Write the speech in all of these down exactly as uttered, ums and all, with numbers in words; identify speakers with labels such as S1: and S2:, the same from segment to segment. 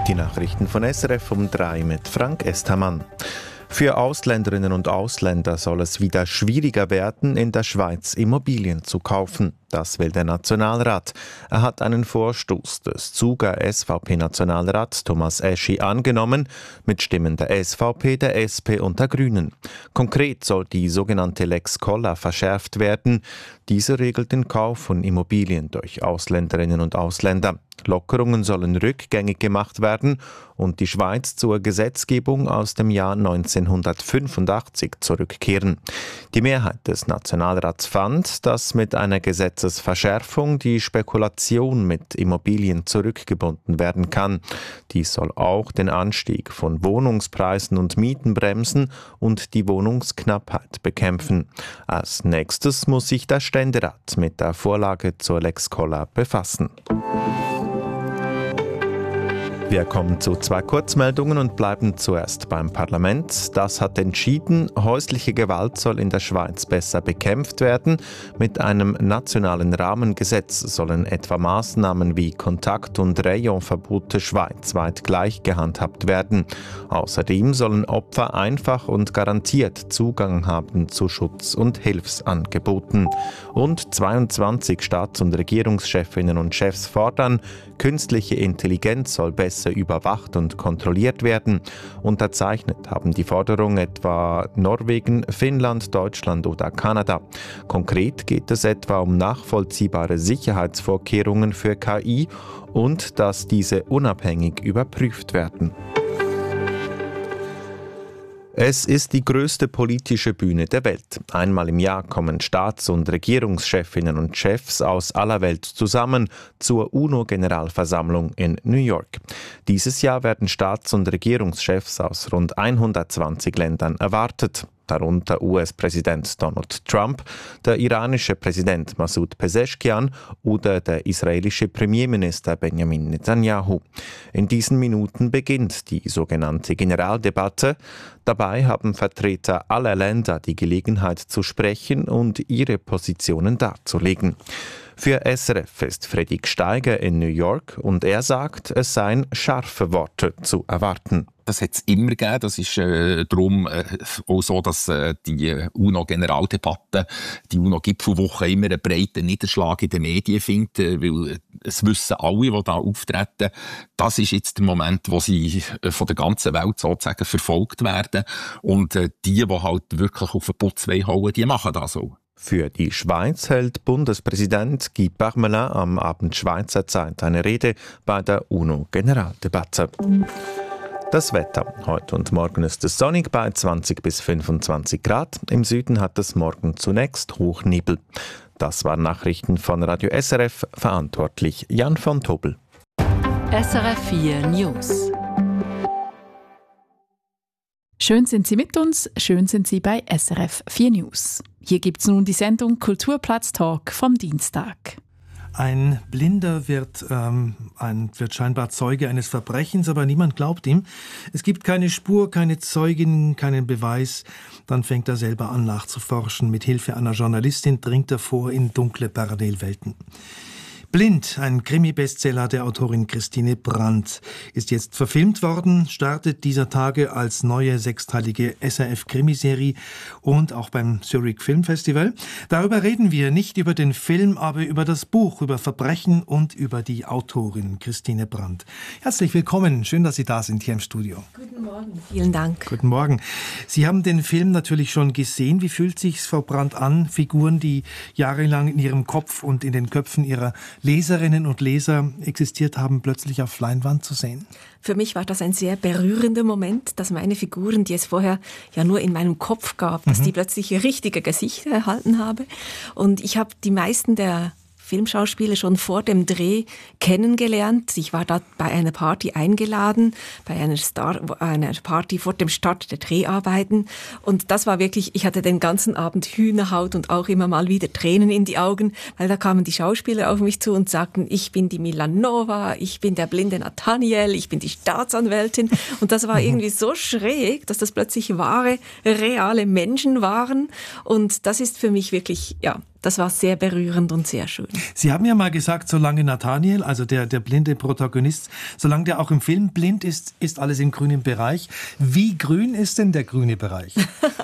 S1: Die Nachrichten von S R F um drei mit Frank Estermann. Für Ausländerinnen und Ausländer soll es wieder schwieriger werden, in der Schweiz Immobilien zu kaufen. Das will der Nationalrat. Er hat einen Vorstoß des Zuger S V P-Nationalrats Thomas Eschi angenommen, mit Stimmen der S V P, der S P und der Grünen. Konkret soll die sogenannte Lex Koller verschärft werden. Diese regelt den Kauf von Immobilien durch Ausländerinnen und Ausländer. Lockerungen sollen rückgängig gemacht werden und die Schweiz zur Gesetzgebung aus dem Jahr neunzehnhundertfünfundachtzig zurückkehren. Die Mehrheit des Nationalrats fand, dass mit einer Gesetzesverschärfung die Spekulation mit Immobilien zurückgebunden werden kann. Dies soll auch den Anstieg von Wohnungspreisen und Mieten bremsen und die Wohnungsknappheit bekämpfen. Als nächstes muss sich der Ständerat mit der Vorlage zur Lex Koller befassen. Wir kommen zu zwei Kurzmeldungen und bleiben zuerst beim Parlament. Das hat entschieden, häusliche Gewalt soll in der Schweiz besser bekämpft werden. Mit einem nationalen Rahmengesetz sollen etwa Maßnahmen wie Kontakt- und Rayonverbote schweizweit gleich gehandhabt werden. Außerdem sollen Opfer einfach und garantiert Zugang haben zu Schutz- und Hilfsangeboten. Und zweiundzwanzig Staats- und Regierungschefinnen und Chefs fordern, künstliche Intelligenz soll besser überwacht und kontrolliert werden. Unterzeichnet haben die Forderung etwa Norwegen, Finnland, Deutschland oder Kanada. Konkret geht es etwa um nachvollziehbare Sicherheitsvorkehrungen für K I und dass diese unabhängig überprüft werden. Es ist die größte politische Bühne der Welt. Einmal im Jahr kommen Staats- und Regierungschefinnen und Chefs aus aller Welt zusammen zur UNO-Generalversammlung in New York. Dieses Jahr werden Staats- und Regierungschefs aus rund hundertzwanzig Ländern erwartet. Darunter U S-Präsident Donald Trump, der iranische Präsident Masoud Pezeshkian oder der israelische Premierminister Benjamin Netanyahu. In diesen Minuten beginnt die sogenannte Generaldebatte. Dabei haben Vertreter aller Länder die Gelegenheit zu sprechen und ihre Positionen darzulegen. Für S R F ist Freddy Gsteiger in New York und er sagt, es seien scharfe Worte zu erwarten.
S2: Das hat es immer gegeben. Das ist äh, darum äh, auch so, dass äh, die UNO-Generaldebatte, die UNO-Gipfelwoche immer einen breiten Niederschlag in den Medien findet, äh, weil es wissen alle, die da auftreten, das ist jetzt der Moment, wo sie äh, von der ganzen Welt sozusagen verfolgt werden. Und äh, die, die halt wirklich auf den Putz hauen, die machen das auch.
S1: Für die Schweiz hält Bundespräsident Guy Parmelin am Abend Schweizer Zeit eine Rede bei der UNO-Generaldebatte. Das Wetter. Heute und morgen ist es sonnig bei zwanzig bis fünfundzwanzig Grad. Im Süden hat es morgen zunächst Hochnebel. Das waren Nachrichten von Radio S R F, verantwortlich Jan von Tobel.
S3: S R F vier News.
S4: Schön sind Sie mit uns, schön sind Sie bei S R F vier News. Hier gibt's nun die Sendung Kulturplatz Talk vom Dienstag.
S5: Ein Blinder wird, ähm, ein, wird scheinbar Zeuge eines Verbrechens, aber niemand glaubt ihm. Es gibt keine Spur, keine Zeugin, keinen Beweis. Dann fängt er selber an nachzuforschen. Mit Hilfe einer Journalistin dringt er vor in dunkle Parallelwelten. Blind, ein Krimi-Bestseller der Autorin Christine Brandt, ist jetzt verfilmt worden, startet dieser Tage als neue sechsteilige S R F-Krimiserie und auch beim Zurich Film Festival. Darüber reden wir nicht über den Film, aber über das Buch, über Verbrechen und über die Autorin Christine Brandt. Herzlich willkommen, schön, dass Sie da sind hier im Studio.
S6: Guten Morgen, vielen Dank.
S5: Guten Morgen. Sie haben den Film natürlich schon gesehen. Wie fühlt sich's, Frau Brandt, an, Figuren, die jahrelang in Ihrem Kopf und in den Köpfen Ihrer Leserinnen und Leser existiert haben, plötzlich auf Leinwand zu sehen?
S6: Für mich war das ein sehr berührender Moment, dass meine Figuren, die es vorher ja nur in meinem Kopf gab, dass mhm. die plötzlich richtige Gesichter erhalten habe. Und ich habe die meisten der Filmschauspieler schon vor dem Dreh kennengelernt. Ich war da bei einer Party eingeladen, bei einer, Star, einer Party vor dem Start der Dreharbeiten. Und das war wirklich, ich hatte den ganzen Abend Hühnerhaut und auch immer mal wieder Tränen in die Augen, weil da kamen die Schauspieler auf mich zu und sagten, ich bin die Milanova, ich bin der blinde Nathaniel, ich bin die Staatsanwältin. Und das war irgendwie so schräg, dass das plötzlich wahre, reale Menschen waren. Und das ist für mich wirklich, ja, das war sehr berührend und sehr schön.
S5: Sie haben ja mal gesagt, solange Nathaniel, also der, der blinde Protagonist, solange der auch im Film blind ist, ist alles im grünen Bereich. Wie grün ist denn der grüne Bereich?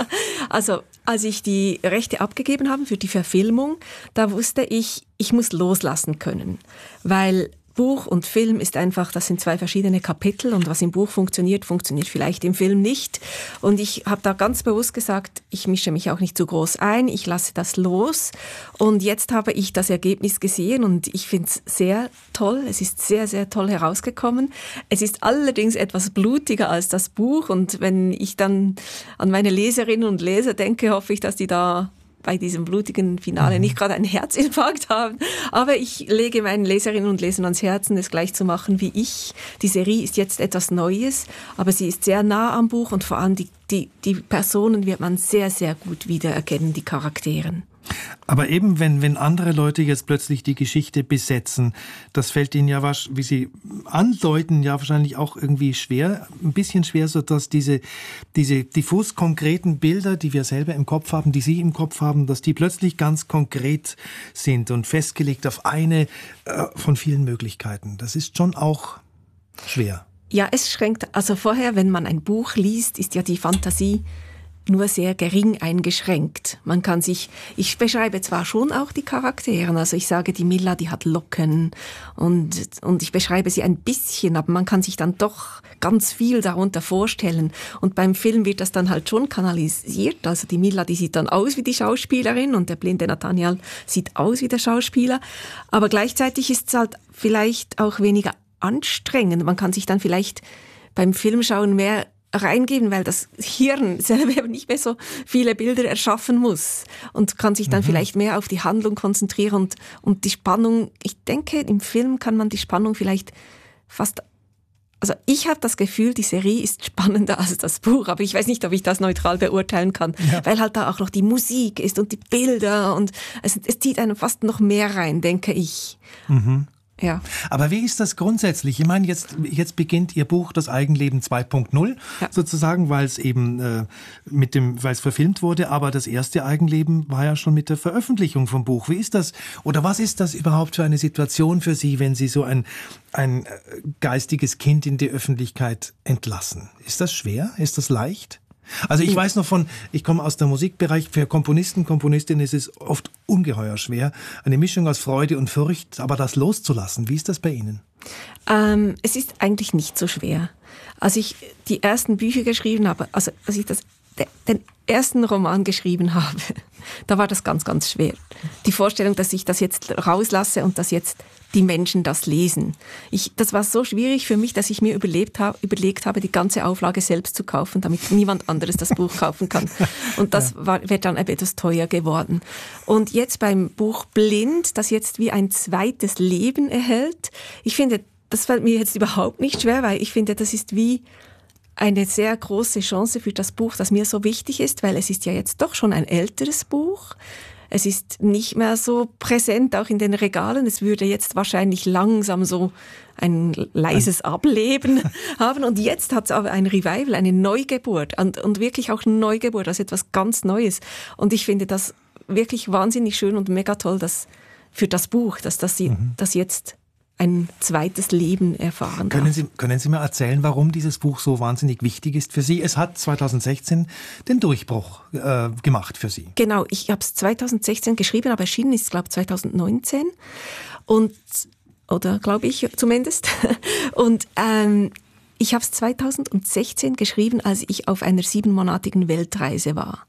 S6: Also, als ich die Rechte abgegeben habe für die Verfilmung, da wusste ich, ich muss loslassen können, weil Buch und Film ist einfach, das sind zwei verschiedene Kapitel und was im Buch funktioniert, funktioniert vielleicht im Film nicht. Und ich habe da ganz bewusst gesagt, ich mische mich auch nicht zu groß ein, ich lasse das los. Und jetzt habe ich das Ergebnis gesehen und ich finde es sehr toll. Es ist sehr, sehr toll herausgekommen. Es ist allerdings etwas blutiger als das Buch und wenn ich dann an meine Leserinnen und Leser denke, hoffe ich, dass die da bei diesem blutigen Finale nicht gerade einen Herzinfarkt haben. Aber ich lege meinen Leserinnen und Lesern ans Herzen, es gleich zu machen wie ich. Die Serie ist jetzt etwas Neues, aber sie ist sehr nah am Buch und vor allem die, die, die Personen wird man sehr, sehr gut wiedererkennen, die Charakteren.
S5: Aber eben, wenn, wenn andere Leute jetzt plötzlich die Geschichte besetzen, das fällt ihnen ja, wie Sie andeuten, ja wahrscheinlich auch irgendwie schwer, ein bisschen schwer, so dass diese, diese diffus konkreten Bilder, die wir selber im Kopf haben, die Sie im Kopf haben, dass die plötzlich ganz konkret sind und festgelegt auf eine äh, von vielen Möglichkeiten. Das ist schon auch schwer.
S6: Ja, es schränkt, also vorher, wenn man ein Buch liest, ist ja die Fantasie nur sehr gering eingeschränkt. Man kann sich, ich beschreibe zwar schon auch die Charaktere, also ich sage, die Milla, die hat Locken und, und ich beschreibe sie ein bisschen, aber man kann sich dann doch ganz viel darunter vorstellen. Und beim Film wird das dann halt schon kanalisiert, also die Milla, die sieht dann aus wie die Schauspielerin und der blinde Nathaniel sieht aus wie der Schauspieler, aber gleichzeitig ist es halt vielleicht auch weniger anstrengend. Man kann sich dann vielleicht beim Filmschauen mehr reingeben, weil das Hirn selber nicht mehr so viele Bilder erschaffen muss und kann sich dann mhm. vielleicht mehr auf die Handlung konzentrieren und, und die Spannung, ich denke, im Film kann man die Spannung vielleicht fast, also ich habe das Gefühl, die Serie ist spannender als das Buch, aber ich weiß nicht, ob ich das neutral beurteilen kann, ja. weil halt da auch noch die Musik ist und die Bilder und es, es zieht einem fast noch mehr rein, denke ich.
S5: Mhm.
S6: Ja.
S5: Aber wie ist das grundsätzlich? Ich meine, jetzt, jetzt beginnt Ihr Buch Das Eigenleben zwei Punkt null ja. sozusagen, weil es eben äh, mit dem, weil es verfilmt wurde, aber das erste Eigenleben war ja schon mit der Veröffentlichung vom Buch. Wie ist das? Oder was ist das überhaupt für eine Situation für Sie, wenn Sie so ein, ein geistiges Kind in die Öffentlichkeit entlassen? Ist das schwer? Ist das leicht? Also ich weiß noch von, ich komme aus dem Musikbereich, für Komponisten, Komponistinnen ist es oft ungeheuer schwer. Eine Mischung aus Freude und Furcht, aber das loszulassen. Wie ist das bei Ihnen?
S6: Ähm, es ist eigentlich nicht so schwer. Als ich die ersten Bücher geschrieben habe, also als ich das, den ersten Roman geschrieben habe, da war das ganz, ganz schwer. Die Vorstellung, dass ich das jetzt rauslasse und dass jetzt die Menschen das lesen. Ich, das war so schwierig für mich, dass ich mir überlebt hab, überlegt habe, die ganze Auflage selbst zu kaufen, damit niemand anderes das Buch kaufen kann. Und das war, wird dann etwas teuer geworden. Und jetzt beim Buch Blind, das jetzt wie ein zweites Leben erhält, ich finde, das fällt mir jetzt überhaupt nicht schwer, weil ich finde, das ist wie eine sehr große Chance für das Buch, das mir so wichtig ist, weil es ist ja jetzt doch schon ein älteres Buch. Es ist nicht mehr so präsent, auch in den Regalen. Es würde jetzt wahrscheinlich langsam so ein leises Ableben haben. Und jetzt hat es aber ein Revival, eine Neugeburt und, und wirklich auch eine Neugeburt, also etwas ganz Neues. Und ich finde das wirklich wahnsinnig schön und mega toll, dass für das Buch, dass das, mhm. das jetzt ein zweites Leben erfahren darf.
S5: Können Sie, können Sie mir erzählen, warum dieses Buch so wahnsinnig wichtig ist für Sie? Es hat zweitausendsechzehn den Durchbruch äh, gemacht für Sie.
S6: Genau, ich habe es zweitausendsechzehn geschrieben, aber erschienen ist es, glaube ich, zweitausendneunzehn. Und, oder glaube ich zumindest. Und ähm, ich habe es zweitausendsechzehn geschrieben, als ich auf einer siebenmonatigen Weltreise war.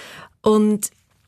S6: Und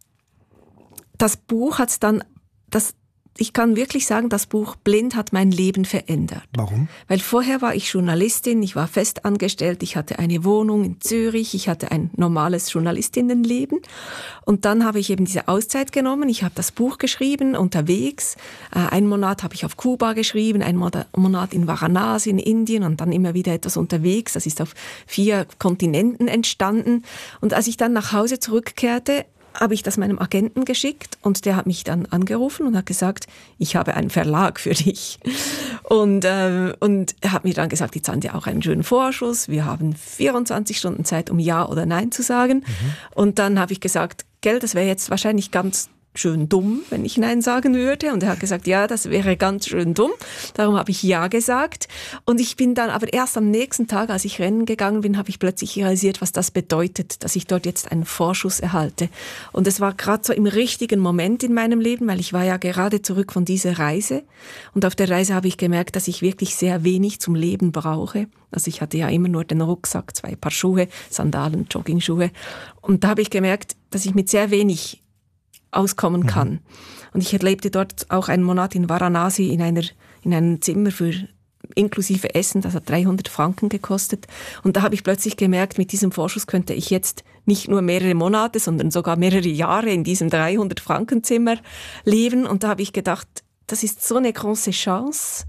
S6: das Buch hat es dann, das Ich kann wirklich sagen, das Buch Blind hat mein Leben verändert.
S5: Warum?
S6: Weil vorher war ich Journalistin, ich war festangestellt, ich hatte eine Wohnung in Zürich, ich hatte ein normales Journalistinnenleben. Und dann habe ich eben diese Auszeit genommen, ich habe das Buch geschrieben, unterwegs. Einen Monat habe ich auf Kuba geschrieben, einen Monat in Varanasi in Indien und dann immer wieder etwas unterwegs. Das ist auf vier Kontinenten entstanden. Und als ich dann nach Hause zurückkehrte, habe ich das meinem Agenten geschickt und der hat mich dann angerufen und hat gesagt, ich habe einen Verlag für dich. Und, äh, und er hat mir dann gesagt, die zahlen dir auch einen schönen Vorschuss, wir haben vierundzwanzig Stunden Zeit, um Ja oder Nein zu sagen. Mhm. Und dann habe ich gesagt, gell, das wäre jetzt wahrscheinlich ganz schön dumm, wenn ich Nein sagen würde. Und er hat gesagt, ja, das wäre ganz schön dumm. Darum habe ich Ja gesagt. Und ich bin dann aber erst am nächsten Tag, als ich rennen gegangen bin, habe ich plötzlich realisiert, was das bedeutet, dass ich dort jetzt einen Vorschuss erhalte. Und es war gerade so im richtigen Moment in meinem Leben, weil ich war ja gerade zurück von dieser Reise. Und auf der Reise habe ich gemerkt, dass ich wirklich sehr wenig zum Leben brauche. Also ich hatte ja immer nur den Rucksack, zwei Paar Schuhe, Sandalen, Joggingschuhe. Und da habe ich gemerkt, dass ich mit sehr wenig auskommen kann. Mhm. Und ich lebte dort auch einen Monat in Varanasi in einer in einem Zimmer für inklusive Essen, das hat dreihundert Franken gekostet. Und da habe ich plötzlich gemerkt, mit diesem Vorschuss könnte ich jetzt nicht nur mehrere Monate, sondern sogar mehrere Jahre in diesem dreihundert Franken Zimmer leben. Und da habe ich gedacht, das ist so eine große Chance,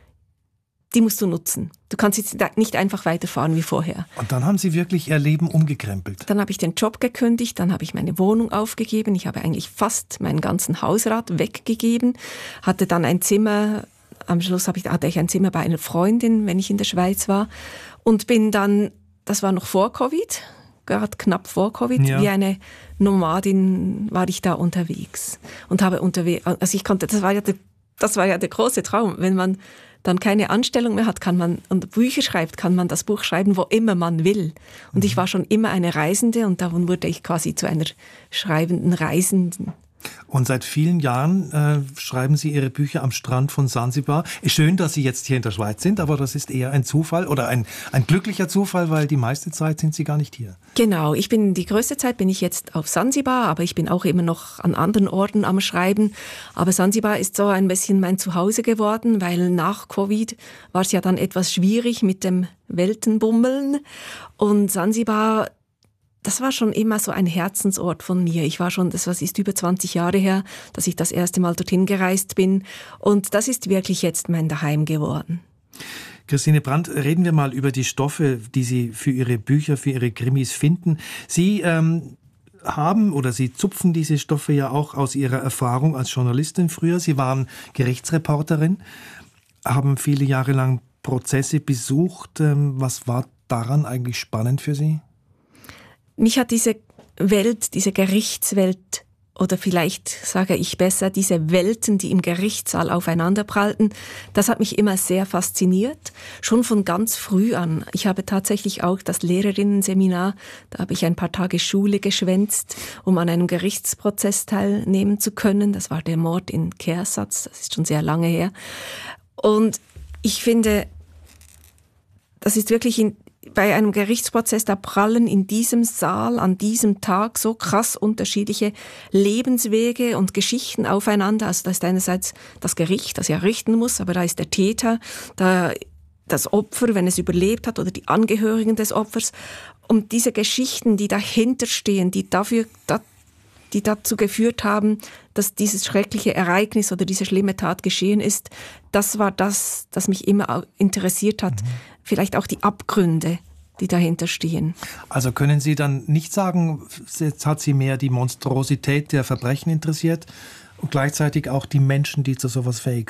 S6: die musst du nutzen. Du kannst jetzt nicht einfach weiterfahren wie vorher.
S5: Und dann haben Sie wirklich Ihr Leben umgekrempelt?
S6: Dann habe ich den Job gekündigt, dann habe ich meine Wohnung aufgegeben. Ich habe eigentlich fast meinen ganzen Hausrat weggegeben, hatte dann ein Zimmer, am Schluss habe ich, hatte ich ein Zimmer bei einer Freundin, wenn ich in der Schweiz war. Und bin dann, das war noch vor Covid, gerade knapp vor Covid, ja. Wie eine Nomadin war ich da unterwegs. Und habe unterwegs, also ich konnte, das war ja der, das war ja der große Traum, wenn man dann keine Anstellung mehr hat, kann man und Bücher schreibt, kann man das Buch schreiben, wo immer man will. Und mhm. ich war schon immer eine Reisende und darum wurde ich quasi zu einer schreibenden Reisenden.
S5: Und seit vielen Jahren äh, schreiben Sie Ihre Bücher am Strand von Sansibar. Ist schön, dass Sie jetzt hier in der Schweiz sind, aber das ist eher ein Zufall oder ein, ein glücklicher Zufall, weil die meiste Zeit sind Sie gar nicht hier.
S6: Genau, ich bin die größte Zeit bin ich jetzt auf Sansibar, aber ich bin auch immer noch an anderen Orten am Schreiben. Aber Sansibar ist so ein bisschen mein Zuhause geworden, weil nach Covid war es ja dann etwas schwierig mit dem Weltenbummeln. Und Sansibar, das war schon immer so ein Herzensort von mir. Ich war schon, das ist über zwanzig Jahre her, dass ich das erste Mal dorthin gereist bin. Und das ist wirklich jetzt mein Daheim geworden.
S5: Christine Brandt, reden wir mal über die Stoffe, die Sie für Ihre Bücher, für Ihre Krimis finden. Sie ähm, haben oder Sie zupfen diese Stoffe ja auch aus Ihrer Erfahrung als Journalistin früher. Sie waren Gerichtsreporterin, haben viele Jahre lang Prozesse besucht. Ähm, was war daran eigentlich spannend für Sie?
S6: Mich hat diese Welt, diese Gerichtswelt oder vielleicht sage ich besser, diese Welten, die im Gerichtssaal aufeinanderprallten, das hat mich immer sehr fasziniert, schon von ganz früh an. Ich habe tatsächlich auch das Lehrerinnenseminar, da habe ich ein paar Tage Schule geschwänzt, um an einem Gerichtsprozess teilnehmen zu können. Das war der Mord in Kehrsatz, das ist schon sehr lange her. Und ich finde, das ist wirklich in bei einem Gerichtsprozess, da prallen in diesem Saal an diesem Tag so krass unterschiedliche Lebenswege und Geschichten aufeinander. Also da ist einerseits das Gericht, das ja richten muss, aber da ist der Täter, da das Opfer, wenn es überlebt hat, oder die Angehörigen des Opfers. Und diese Geschichten, die dahinter stehen, die dafür, die dazu geführt haben, dass dieses schreckliche Ereignis oder diese schlimme Tat geschehen ist, das war das, das mich immer interessiert hat. Mhm. Vielleicht auch die Abgründe, die dahinter stehen.
S5: Also können Sie dann nicht sagen, jetzt hat Sie mehr die Monstrosität der Verbrechen interessiert und gleichzeitig auch die Menschen, die zu sowas fähig